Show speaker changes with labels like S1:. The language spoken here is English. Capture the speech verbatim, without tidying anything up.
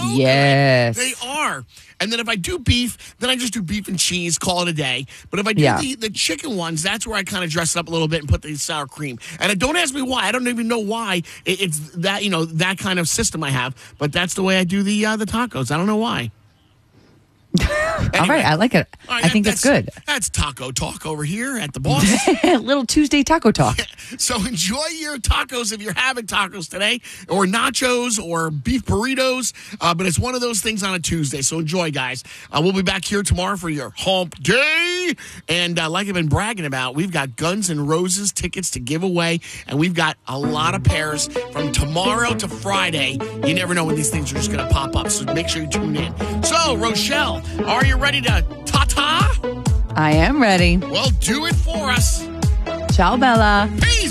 S1: yes.
S2: good. They are. And then if I do beef, then I just do beef and cheese, call it a day. But if I do
S1: Yeah.
S2: the, the chicken ones, that's where I kind of dress it up a little bit and put the sour cream. And don't ask me why. I don't even know why it, it's that, you know, that kind of system I have. But that's the way I do the uh, the tacos. I don't know why. Anyway,
S1: all right, I like it.
S2: all right,
S1: I think
S2: that,
S1: that's, good.
S2: That's taco talk over here at the boss.
S1: Little Tuesday taco talk.
S2: So enjoy your tacos if you're having tacos today, or nachos, or beef burritos. Uh, but it's one of those things on a Tuesday. So enjoy, guys. Uh, we'll be back here tomorrow for your hump day. And uh, like I've been bragging about, we've got Guns N' Roses tickets to give away. And we've got a lot of pairs from tomorrow to Friday. You never know when these things are just going to pop up. So make sure you tune in. So, Rochelle, are you ready to ta-ta?
S1: I am ready.
S2: Well, do it for us.
S1: Ciao, Bella.
S2: Peace.